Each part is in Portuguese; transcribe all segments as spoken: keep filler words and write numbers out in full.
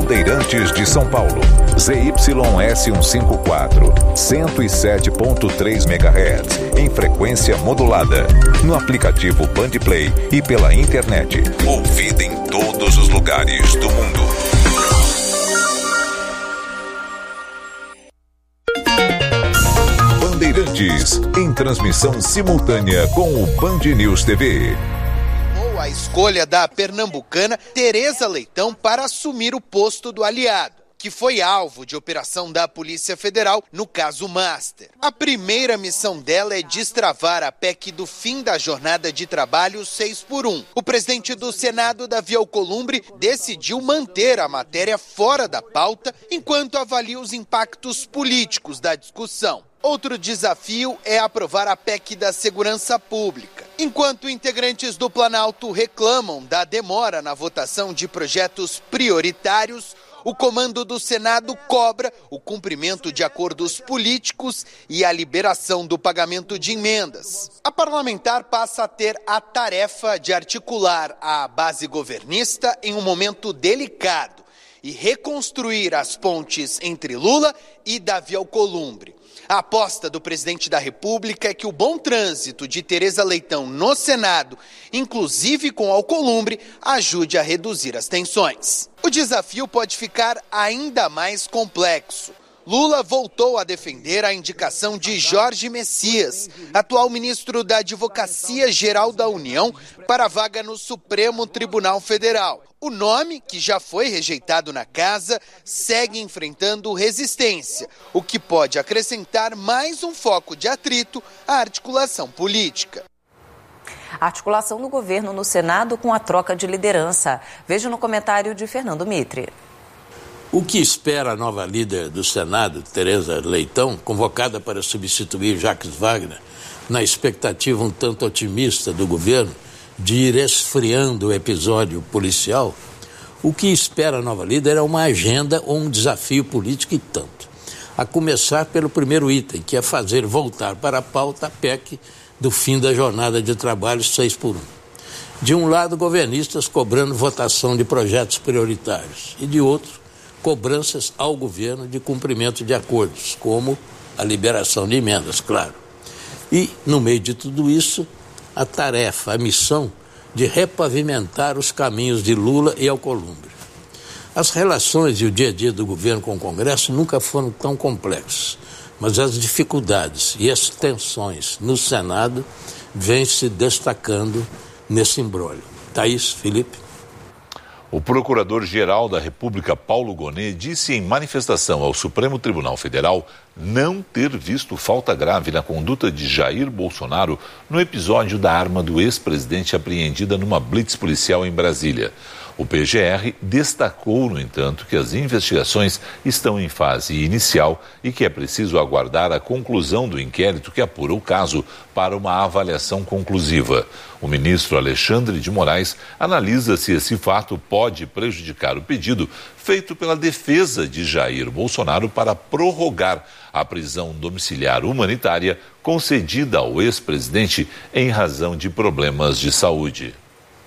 Bandeirantes de São Paulo. Z Y S cento e cinquenta e quatro, cento e sete ponto três megahertz, em frequência modulada. No aplicativo Bandplay e pela internet. Ouvida em todos os lugares do mundo. Bandeirantes, em transmissão simultânea com o Band News T V. A escolha da pernambucana Tereza Leitão para assumir o posto do aliado, que foi alvo de operação da Polícia Federal no caso Master. A primeira missão dela é destravar a P E C do fim da jornada de trabalho seis por um. O presidente do Senado, Davi Alcolumbre, decidiu manter a matéria fora da pauta enquanto avalia os impactos políticos da discussão. Outro desafio é aprovar a P E C da Segurança Pública. Enquanto integrantes do Planalto reclamam da demora na votação de projetos prioritários, o comando do Senado cobra o cumprimento de acordos políticos e a liberação do pagamento de emendas. A parlamentar passa a ter a tarefa de articular a base governista em um momento delicado e reconstruir as pontes entre Lula e Davi Alcolumbre. A aposta do presidente da República é que o bom trânsito de Tereza Leitão no Senado, inclusive com Alcolumbre, ajude a reduzir as tensões. O desafio pode ficar ainda mais complexo. Lula voltou a defender a indicação de Jorge Messias, atual ministro da Advocacia Geral da União, para a vaga no Supremo Tribunal Federal. O nome, que já foi rejeitado na casa, segue enfrentando resistência, o que pode acrescentar mais um foco de atrito à articulação política. A articulação do governo no Senado com a troca de liderança. Veja no comentário de Fernando Mitre. O que espera a nova líder do Senado, Tereza Leitão, convocada para substituir Jacques Wagner, na expectativa um tanto otimista do governo de ir esfriando o episódio policial? O que espera a nova líder é uma agenda ou um desafio político e tanto. A começar pelo primeiro item, que é fazer voltar para a pauta a P E C do fim da jornada de trabalho seis por um. De um lado, governistas cobrando votação de projetos prioritários e de outro, cobranças ao governo de cumprimento de acordos, como a liberação de emendas, claro. E, no meio de tudo isso, a tarefa, a missão de repavimentar os caminhos de Lula e Alcolumbre. As relações e o dia a dia do governo com o Congresso nunca foram tão complexos, mas as dificuldades e as tensões no Senado vêm se destacando nesse imbróglio. Thaís, Felipe. O Procurador-Geral da República, Paulo Gonet, disse em manifestação ao Supremo Tribunal Federal não ter visto falta grave na conduta de Jair Bolsonaro no episódio da arma do ex-presidente apreendida numa blitz policial em Brasília. O P G R destacou, no entanto, que as investigações estão em fase inicial e que é preciso aguardar a conclusão do inquérito que apura o caso para uma avaliação conclusiva. O ministro Alexandre de Moraes analisa se esse fato pode prejudicar o pedido feito pela defesa de Jair Bolsonaro para prorrogar a prisão domiciliar humanitária concedida ao ex-presidente em razão de problemas de saúde.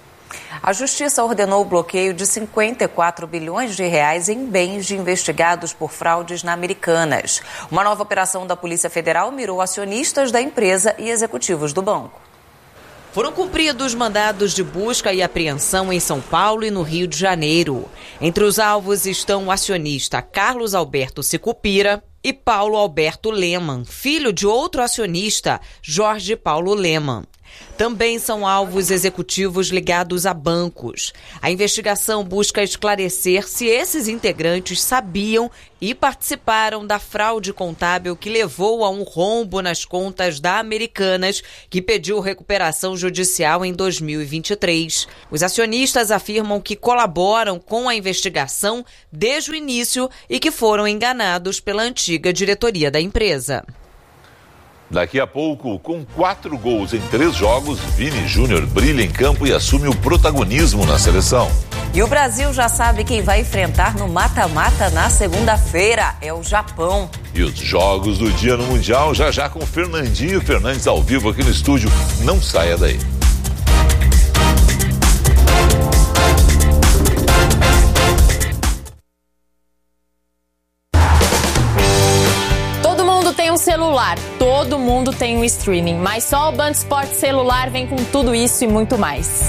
A Justiça ordenou o bloqueio de cinquenta e quatro bilhões de reais em bens de investigados por fraudes na Americanas. Uma nova operação da Polícia Federal mirou acionistas da empresa e executivos do banco. Foram cumpridos mandados de busca e apreensão em São Paulo e no Rio de Janeiro. Entre os alvos estão o acionista Carlos Alberto Sicupira e Paulo Alberto Leman, filho de outro acionista, Jorge Paulo Leman. Também são alvos executivos ligados a bancos. A investigação busca esclarecer se esses integrantes sabiam e participaram da fraude contábil que levou a um rombo nas contas da Americanas, que pediu recuperação judicial em dois mil e vinte e três. Os acionistas afirmam que colaboram com a investigação desde o início e que foram enganados pela antiga diretoria da empresa. Daqui a pouco, com quatro gols em três jogos, Vini Júnior brilha em campo e assume o protagonismo na seleção. E o Brasil já sabe quem vai enfrentar no mata-mata na segunda-feira, é o Japão. E os jogos do dia no Mundial, já já com Fernandinho Fernandes ao vivo aqui no estúdio. Não saia daí. celular. Todo mundo tem um streaming, mas só o Band Esporte Celular vem com tudo isso e muito mais.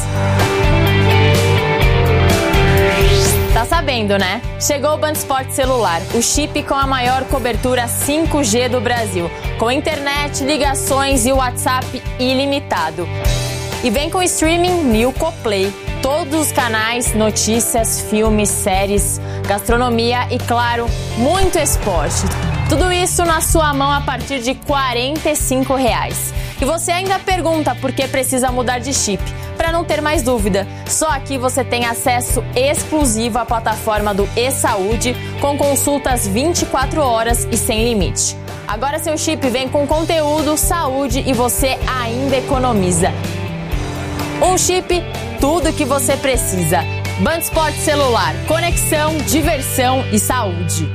Tá sabendo, né? Chegou o Band Esporte Celular, o chip com a maior cobertura cinco G do Brasil, com internet, ligações e WhatsApp ilimitado. E vem com streaming Nilco Play. Todos os canais, notícias, filmes, séries, gastronomia e, claro, muito esporte. Tudo isso na sua mão a partir de quarenta e cinco reais. E você ainda pergunta por que precisa mudar de chip. Para não ter mais dúvida, só aqui você tem acesso exclusivo à plataforma do eSaúde, com consultas vinte e quatro horas e sem limite. Agora seu chip vem com conteúdo, saúde e você ainda economiza. Um chip, tudo que você precisa. Band Esporte Celular, conexão, diversão e saúde.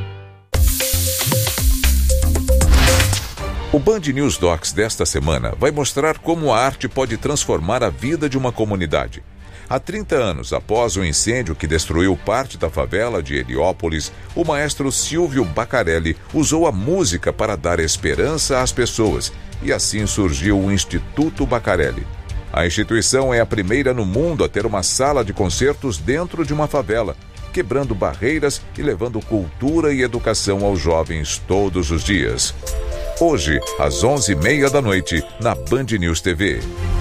O Band News Docs desta semana vai mostrar como a arte pode transformar a vida de uma comunidade. Há trinta anos após o incêndio que destruiu parte da favela de Heliópolis, o maestro Silvio Bacarelli usou a música para dar esperança às pessoas e assim surgiu o Instituto Bacarelli. A instituição é a primeira no mundo a ter uma sala de concertos dentro de uma favela, quebrando barreiras e levando cultura e educação aos jovens todos os dias. Hoje, às onze e meia da noite, na Band News T V.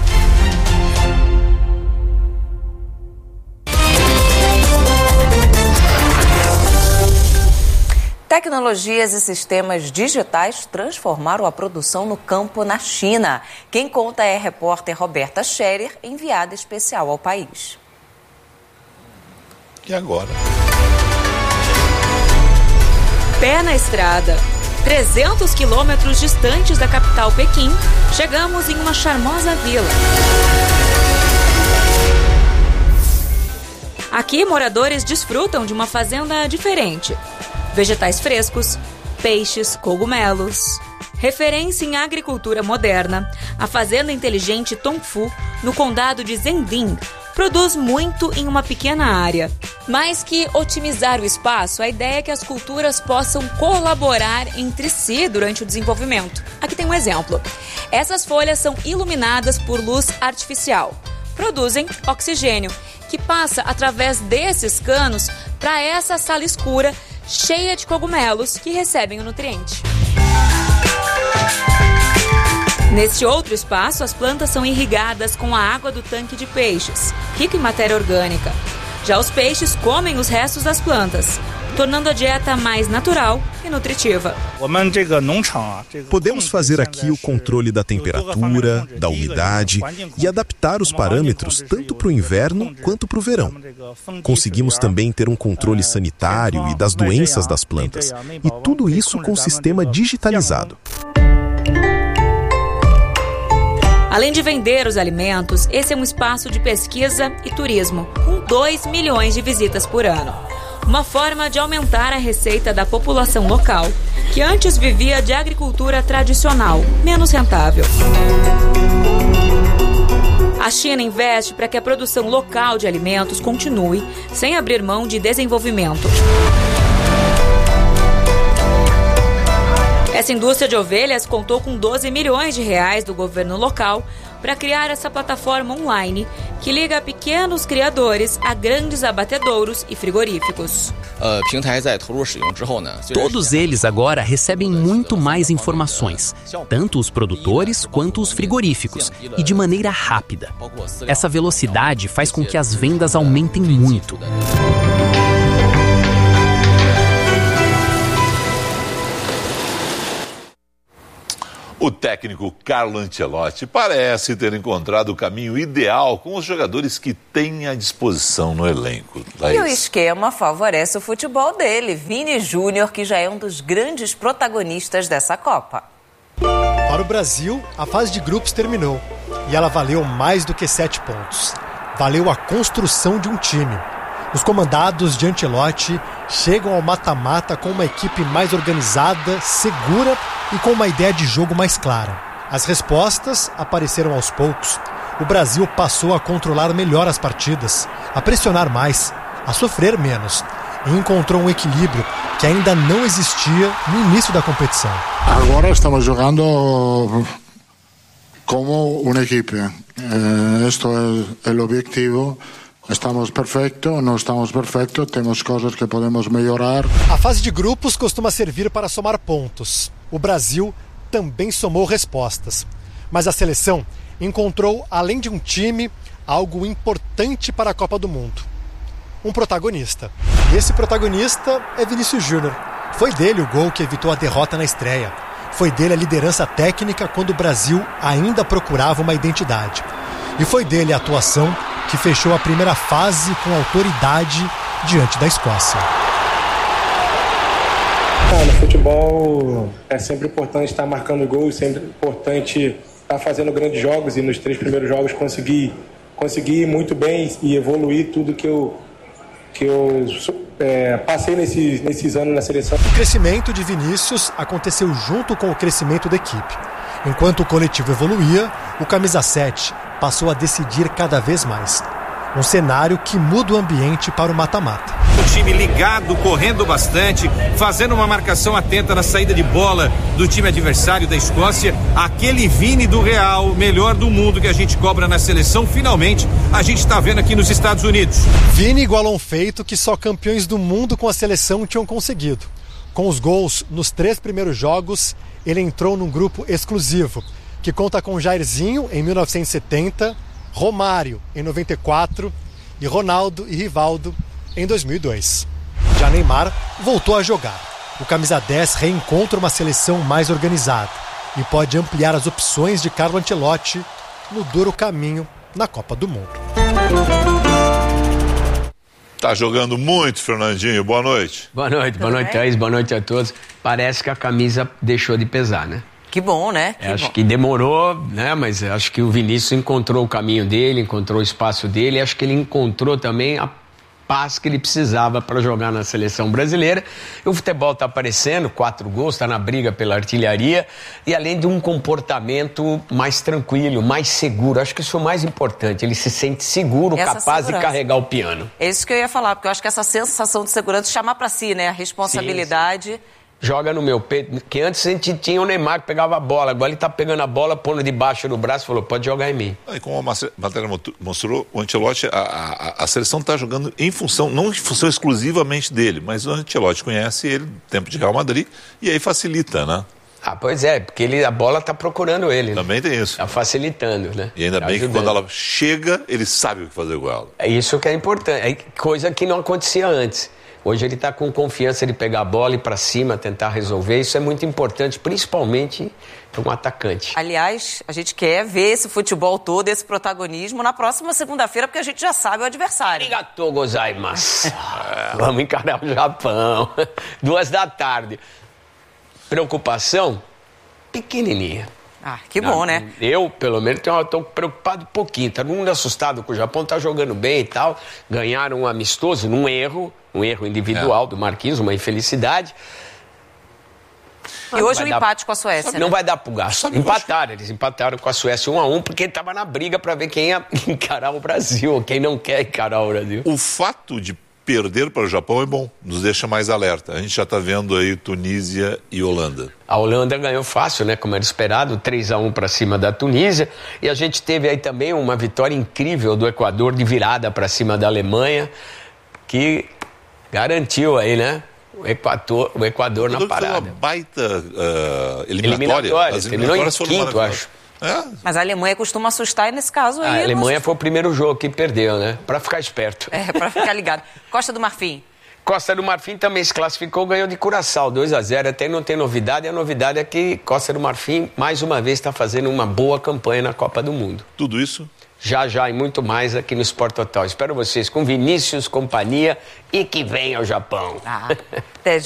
Tecnologias e sistemas digitais transformaram a produção no campo na China. Quem conta é a repórter Roberta Scherer, enviada especial ao país. E agora? Pé na estrada. trezentos quilômetros distantes da capital Pequim, chegamos em uma charmosa vila. Aqui, moradores desfrutam de uma fazenda diferente. Vegetais frescos, peixes, cogumelos. Referência em agricultura moderna, a fazenda inteligente Tongfu, no condado de Zhending, produz muito em uma pequena área. Mais que otimizar o espaço, a ideia é que as culturas possam colaborar entre si durante o desenvolvimento. Aqui tem um exemplo. Essas folhas são iluminadas por luz artificial. Produzem oxigênio, que passa através desses canos para essa sala escura, cheia de cogumelos que recebem o nutriente. Neste outro espaço, as plantas são irrigadas com a água do tanque de peixes, rico em matéria orgânica. Já os peixes comem os restos das plantas, tornando a dieta mais natural e nutritiva. Podemos fazer aqui o controle da temperatura, da umidade e adaptar os parâmetros tanto para o inverno quanto para o verão. Conseguimos também ter um controle sanitário e das doenças das plantas, e tudo isso com sistema digitalizado. Além de vender os alimentos, esse é um espaço de pesquisa e turismo, com dois milhões de visitas por ano. Uma forma de aumentar a receita da população local, que antes vivia de agricultura tradicional, menos rentável. A China investe para que a produção local de alimentos continue, sem abrir mão de desenvolvimento. Essa indústria de ovelhas contou com doze milhões de reais do governo local para criar essa plataforma online que liga pequenos criadores a grandes abatedouros e frigoríficos. Todos eles agora recebem muito mais informações, tanto os produtores quanto os frigoríficos, e de maneira rápida. Essa velocidade faz com que as vendas aumentem muito. O técnico Carlo Ancelotti parece ter encontrado o caminho ideal com os jogadores que tem à disposição no elenco. Laís. E o esquema favorece o futebol dele, Vini Júnior, que já é um dos grandes protagonistas dessa Copa. Para o Brasil, a fase de grupos terminou e ela valeu mais do que sete pontos. Valeu a construção de um time. Os comandados de Ancelotti chegam ao mata-mata com uma equipe mais organizada, segura e com uma ideia de jogo mais clara. As respostas apareceram aos poucos. O Brasil passou a controlar melhor as partidas, a pressionar mais, a sofrer menos. e encontrou um equilíbrio que ainda não existia no início da competição. Agora estamos jogando como uma equipe. Este é o objetivo. Estamos perfeitos, não estamos perfeitos, temos coisas que podemos melhorar. A fase de grupos costuma servir para somar pontos. O Brasil também somou respostas. Mas a seleção encontrou, além de um time, algo importante para a Copa do Mundo. Um protagonista. E esse protagonista é Vinícius Júnior. Foi dele o gol que evitou a derrota na estreia. Foi dele a liderança técnica quando o Brasil ainda procurava uma identidade. E foi dele a atuação que fechou a primeira fase com autoridade diante da Escócia. Ah, no futebol é sempre importante estar marcando gols, sempre importante estar fazendo grandes jogos, e nos três primeiros jogos consegui, consegui ir muito bem e evoluir tudo que eu, que eu é, passei nesses, nesses anos na seleção. O crescimento de Vinícius aconteceu junto com o crescimento da equipe. Enquanto o coletivo evoluía, o camisa sete passou a decidir cada vez mais. Um cenário que muda o ambiente para o mata-mata. O time ligado, correndo bastante, fazendo uma marcação atenta na saída de bola do time adversário da Escócia. Aquele Vini do Real, melhor do mundo que a gente cobra na seleção, finalmente a gente está vendo aqui nos Estados Unidos. Vini igualou um feito que só campeões do mundo com a seleção tinham conseguido. Com os gols nos três primeiros jogos, ele entrou num grupo exclusivo, que conta com Jairzinho em mil novecentos e setenta, Romário em noventa e quatro e Ronaldo e Rivaldo em dois mil e dois. Já Neymar voltou a jogar. O camisa dez reencontra uma seleção mais organizada e pode ampliar as opções de Carlo Ancelotti no duro caminho na Copa do Mundo. Tá jogando muito, Fernandinho. Boa noite. Boa noite, boa noite, Thaís, boa noite a todos. Parece que a camisa deixou de pesar, né? Que bom, né? Que acho bom. que demorou, né? Mas acho que o Vinícius encontrou o caminho dele, encontrou o espaço dele. Acho que ele encontrou também a paz que ele precisava para jogar na seleção brasileira. E o futebol está aparecendo, quatro gols, está na briga pela artilharia. E além de um comportamento mais tranquilo, mais seguro. Acho que isso é o mais importante. Ele se sente seguro, Essa capaz segurança. de carregar o piano. É isso que eu ia falar, porque eu acho que essa sensação de segurança, chamar para si, né? A responsabilidade... Sim, sim. Joga no meu peito, que antes a gente tinha o Neymar que pegava a bola, agora ele tá pegando a bola, pondo debaixo do braço e falou, pode jogar em mim. E como a matéria mostrou, o Ancelotti, a, a, a seleção está jogando em função, não em função exclusivamente dele, mas o Ancelotti conhece ele, tempo de Real Madrid, e aí facilita, né? Ah, pois é, porque ele, a bola tá procurando ele. Também né? tem isso. Tá facilitando, né? E ainda tá bem ajudando. que quando ela chega, ele sabe o que fazer com ela. É isso que é importante, é coisa que não acontecia antes. Hoje ele está com confiança de pegar a bola e ir para cima, tentar resolver. Isso é muito importante, principalmente para um atacante. Aliás, a gente quer ver esse futebol todo, esse protagonismo, na próxima segunda-feira, porque a gente já sabe o adversário. Arigatou gozaimasu. Vamos encarar o Japão. Duas da tarde. Preocupação pequenininha. Ah, que bom, né? Eu, pelo menos, estou preocupado um pouquinho. Tá todo mundo assustado com o Japão, tá jogando bem e tal. Ganharam um amistoso num erro, um erro individual é. do Marquinhos, uma infelicidade. E hoje o um empate dar... com a Suécia, Não né? vai dar pro gasto. Empataram, eles empataram com a Suécia um a um, porque ele estava na briga para ver quem ia encarar o Brasil, ou quem não quer encarar o Brasil. O fato de perder para o Japão é bom, nos deixa mais alerta. A gente já está vendo aí Tunísia e Holanda. A Holanda ganhou fácil, né? Como era esperado, três a um para cima da Tunísia. E a gente teve aí também uma vitória incrível do Equador de virada para cima da Alemanha, que garantiu aí, né? O Equador, o Equador na parada. Uma baita uh, eliminatória. eliminatória. As Terminou eliminatórias em quinto, acho. É. Mas a Alemanha costuma assustar e nesse caso aí... A Alemanha foi o primeiro jogo que perdeu, né? Para ficar esperto. É, para ficar ligado. Costa do Marfim. Costa do Marfim também se classificou, ganhou de Curaçao, dois a zero. Até não tem novidade, a novidade é que Costa do Marfim, mais uma vez, está fazendo uma boa campanha na Copa do Mundo. Tudo isso? Já, já, e muito mais aqui no Sport Total. Espero vocês com Vinícius, companhia e que venha ao Japão. Ah, até